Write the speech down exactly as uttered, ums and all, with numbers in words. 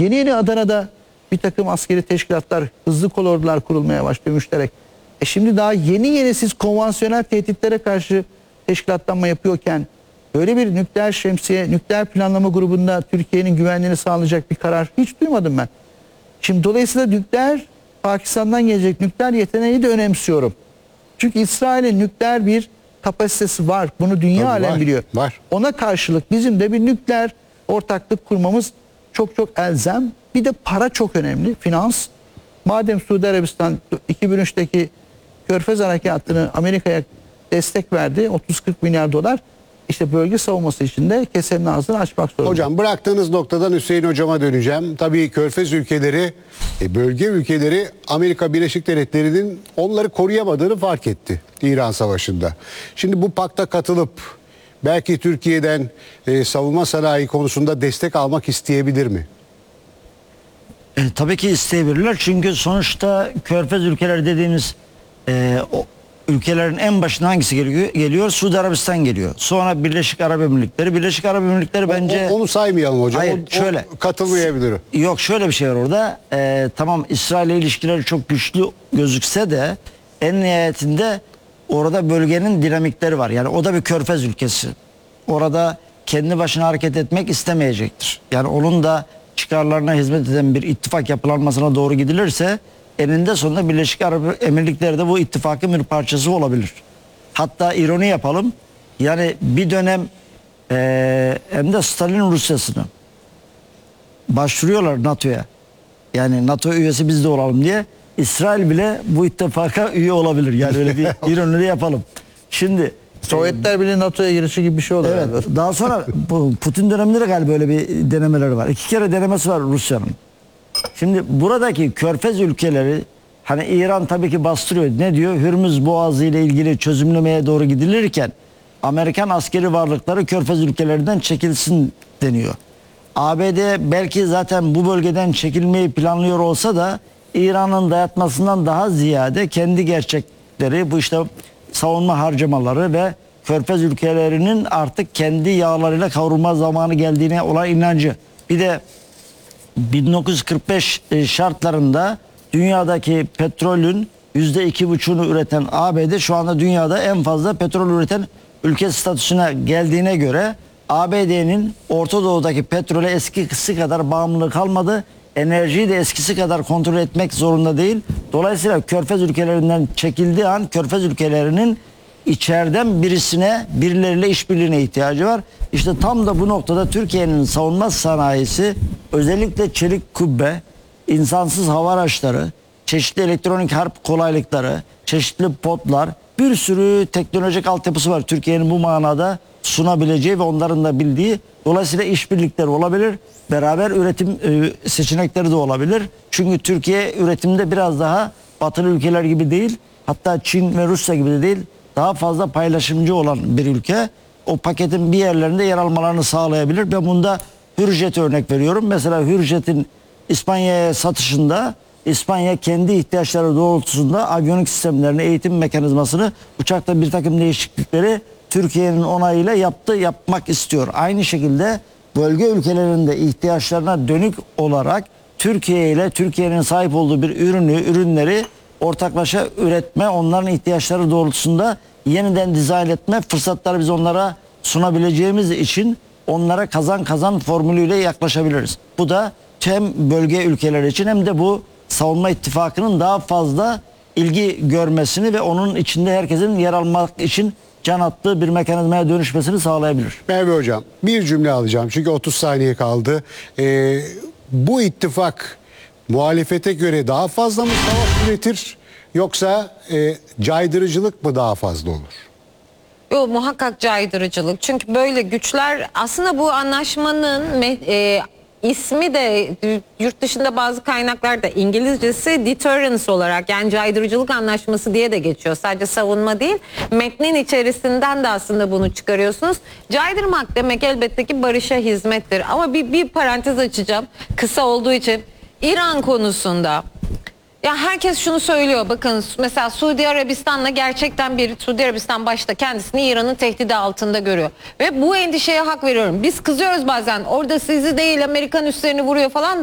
Yeni yeni Adana'da bir takım askeri teşkilatlar, hızlı kolordular kurulmaya başlıyor müşterek. E şimdi daha yeni yeni siz konvansiyonel tehditlere karşı teşkilatlanma yapıyorken böyle bir nükleer şemsiye, nükleer planlama grubunda Türkiye'nin güvenliğini sağlayacak bir karar hiç duymadım ben. Şimdi dolayısıyla nükleer, Pakistan'dan gelecek nükleer yeteneği de önemsiyorum. Çünkü İsrail'in nükleer bir kapasitesi var. Bunu dünya Tabii alem var, biliyor. var. Ona karşılık bizim de bir nükleer ortaklık kurmamız çok çok elzem. Bir de para çok önemli. Finans. Madem Suudi Arabistan iki bin üçteki Körfez Harekatı'nı Amerika'ya destek verdi. otuz kırk milyar dolar. İşte bölge savunması için de kesenin ağzını açmak zorunda. Hocam bıraktığınız noktadan Hüseyin hocama döneceğim. Tabii Körfez ülkeleri, e, bölge ülkeleri Amerika Birleşik Devletleri'nin onları koruyamadığını fark etti İran Savaşı'nda. Şimdi bu pakta katılıp belki Türkiye'den e, savunma sanayi konusunda destek almak isteyebilir mi? E, tabii ki isteyebilirler çünkü sonuçta Körfez ülkeleri dediğimiz e, o ülkelerin en başına hangisi geliyor? Geliyor Suudi Arabistan geliyor. Sonra Birleşik Arap Emirlikleri. Birleşik Arap Emirlikleri bence... O, onu saymayalım hocam. Hayır, o, şöyle. O katılmayabilir. Yok, şöyle bir şey var orada. E, tamam, İsrail ile ilişkileri çok güçlü gözükse de en nihayetinde orada bölgenin dinamikleri var. Yani o da bir Körfez ülkesi. Orada kendi başına hareket etmek istemeyecektir. Yani onun da çıkarlarına hizmet eden bir ittifak yapılanmasına doğru gidilirse eninde sonunda Birleşik Arap Emirlikleri de bu ittifakın bir parçası olabilir. Hatta ironi yapalım. Yani bir dönem e, hem de Stalin Rusyasını başvuruyorlar NATO'ya. Yani NATO üyesi biz de olalım diye. İsrail bile bu ittifaka üye olabilir. Yani öyle bir ironi de yapalım. Şimdi Sovyetler bile NATO'ya girişi gibi bir şey oluyor. evet, daha sonra bu Putin döneminde de galiba böyle bir denemeleri var. İki kere denemesi var Rusya'nın. Şimdi buradaki Körfez ülkeleri, hani İran tabii ki bastırıyor. Ne diyor? Hürmüz Boğazı ile ilgili çözümlemeye doğru gidilirken Amerikan askeri varlıkları Körfez ülkelerinden çekilsin deniyor. A B D belki zaten bu bölgeden çekilmeyi planlıyor olsa da İran'ın dayatmasından daha ziyade kendi gerçekleri, bu işte savunma harcamaları ve Körfez ülkelerinin artık kendi yağlarıyla kavrulma zamanı geldiğine olan inancı. Bir de bin dokuz yüz kırk beş şartlarında dünyadaki petrolün yüzde iki buçuğunu üreten A B D şu anda dünyada en fazla petrol üreten ülke statüsüne geldiğine göre A B D'nin Orta Doğu'daki petrole eskisi kadar bağımlılığı kalmadı. Enerjiyi de eskisi kadar kontrol etmek zorunda değil. Dolayısıyla Körfez ülkelerinden çekildiği an Körfez ülkelerinin içeriden birisine, birileriyle işbirliğine ihtiyacı var. İşte tam da bu noktada Türkiye'nin savunma sanayisi, özellikle çelik kubbe, insansız hava araçları, çeşitli elektronik harp kolaylıkları, çeşitli potlar, bir sürü teknolojik altyapısı var Türkiye'nin bu manada sunabileceği ve onların da bildiği. Dolayısıyla işbirlikleri olabilir. Beraber üretim e, seçenekleri de olabilir. Çünkü Türkiye üretimde biraz daha batılı ülkeler gibi değil. Hatta Çin ve Rusya gibi de değil. Daha fazla paylaşımcı olan bir ülke. O paketin bir yerlerinde yer almalarını sağlayabilir. Ben bunda Hürjet'e örnek veriyorum. Mesela Hürjet'in İspanya'ya satışında İspanya kendi ihtiyaçları doğrultusunda aviyonik sistemlerini, eğitim mekanizmasını, uçakta bir takım değişiklikleri Türkiye'nin onayıyla yaptı, yapmak istiyor. Aynı şekilde bölge ülkelerinde ihtiyaçlarına dönük olarak Türkiye ile Türkiye'nin sahip olduğu bir ürünü, ürünleri ortaklaşa üretme, onların ihtiyaçları doğrultusunda yeniden dizayn etme fırsatları biz onlara sunabileceğimiz için onlara kazan kazan formülüyle yaklaşabiliriz. Bu da hem bölge ülkeleri için hem de bu savunma ittifakının daha fazla ilgi görmesini ve onun içinde herkesin yer almak için can attığı bir mekanizmaya dönüşmesini sağlayabilir. Merve Hocam, bir cümle alacağım çünkü otuz saniye kaldı. Ee, bu ittifak muhalefete göre daha fazla mı savaş üretir yoksa e, caydırıcılık mı daha fazla olur? Yok, muhakkak caydırıcılık. Çünkü böyle güçler, aslında bu anlaşmanın e, ismi de yurt dışında bazı kaynaklarda İngilizcesi deterrence olarak, yani caydırıcılık anlaşması diye de geçiyor. Sadece savunma değil, metnin içerisinden de aslında bunu çıkarıyorsunuz. Caydırmak demek elbette ki barışa hizmettir. Ama bir, bir parantez açacağım kısa olduğu için. İran konusunda ya herkes şunu söylüyor, bakın mesela Suudi Arabistan'la gerçekten bir Suudi Arabistan başta kendisini İran'ın tehdidi altında görüyor. Ve bu endişeye hak veriyorum. Biz kızıyoruz bazen, orada sizi değil Amerikan üslerini vuruyor falan.